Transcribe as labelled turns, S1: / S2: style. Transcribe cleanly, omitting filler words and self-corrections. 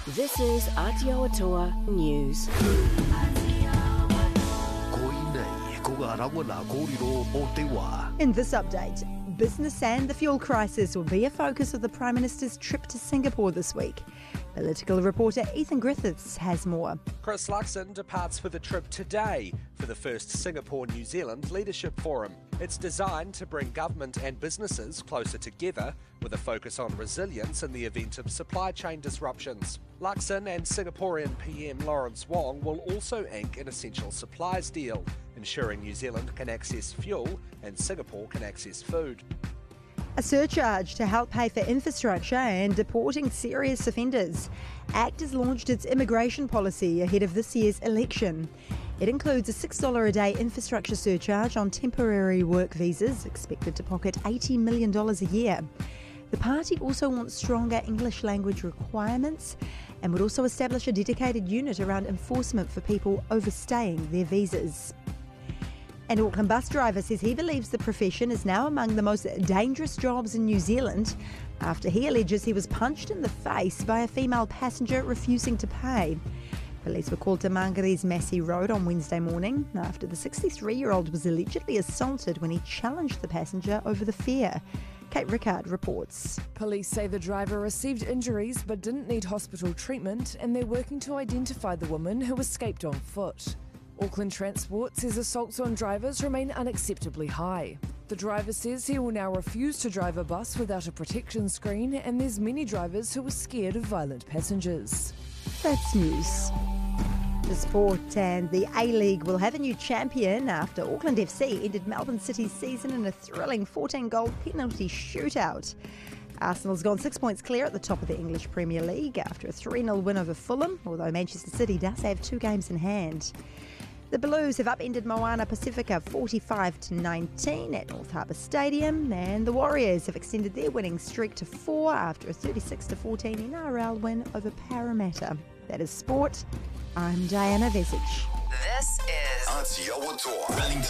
S1: This is Aotearoa News.
S2: In this update, business and the fuel crisis will be a focus of the Prime Minister's trip to Singapore this week. Political reporter Ethan Griffiths has more.
S3: Chris Luxon departs for the trip today for the first Singapore-New Zealand Leadership Forum. It's designed to bring government and businesses closer together with a focus on resilience in the event of supply chain disruptions. Luxon and Singaporean PM Lawrence Wong will also ink an essential supplies deal, ensuring New Zealand can access fuel and Singapore can access food.
S2: A surcharge to help pay for infrastructure and deporting serious offenders. ACT has launched its immigration policy ahead of this year's election. It includes a $6 a day infrastructure surcharge on temporary work visas, expected to pocket $80 million a year. The party also wants stronger English language requirements and would also establish a dedicated unit around enforcement for people overstaying their visas. An Auckland bus driver says he believes the profession is now among the most dangerous jobs in New Zealand after he alleges he was punched in the face by a female passenger refusing to pay. Police were called to Mangari's Massey Road on Wednesday morning after the 63-year-old was allegedly assaulted when he challenged the passenger over the fare. Kate Rickard reports.
S4: Police say the driver received injuries but didn't need hospital treatment, and they're working to identify the woman who escaped on foot. Auckland Transport says assaults on drivers remain unacceptably high. The driver says he will now refuse to drive a bus without a protection screen, and there's many drivers who are scared of violent passengers.
S2: That's news. The sport and the A-League will have a new champion after Auckland FC ended Melbourne City's season in a thrilling 14-goal penalty shootout. Arsenal's gone 6 points clear at the top of the English Premier League after a 3-0 win over Fulham, although Manchester City does have 2 games in hand. The Blues have upended Moana Pacifica 45-19 at North Harbour Stadium, and the Warriors have extended their winning streak to 4 after a 36-14 NRL win over Parramatta. That is sport. I'm Diana Vesic.
S5: This is Aotearoa Wellington.